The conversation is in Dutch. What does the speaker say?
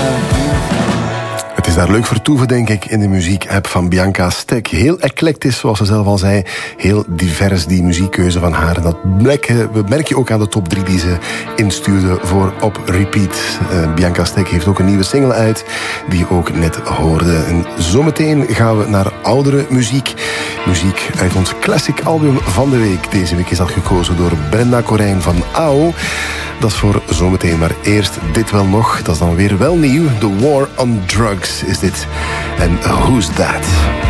Het is daar leuk vertoeven, denk ik, in de muziek-app van Bianca Stek. Heel eclectisch, zoals ze zelf al zei. Heel divers, die muziekkeuze van haar. En dat merk je ook aan de top 3 die ze instuurde voor Op Repeat. Bianca Stek heeft ook een nieuwe single uit, die je ook net hoorde. En zometeen gaan we naar oudere muziek. Muziek uit ons classic album van de week. Deze week is dat gekozen door Brenda Corijn van AO. Dat is voor zometeen, maar eerst dit wel nog. Dat is dan weer wel nieuw. The War on Drugs is dit. En Who's That?